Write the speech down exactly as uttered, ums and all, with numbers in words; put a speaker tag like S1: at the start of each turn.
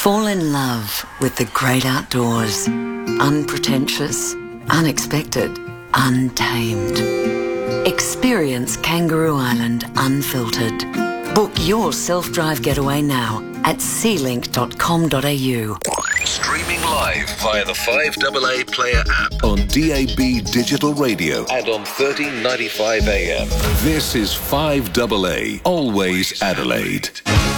S1: Fall in love with the great outdoors. Unpretentious, unexpected, untamed. Experience Kangaroo Island unfiltered. Book your self-drive getaway now at sea link dot com dot a u.
S2: Streaming live via the five A A Player app on D A B Digital Radio and on thirteen ninety-five A M. This is five A A, always Adelaide.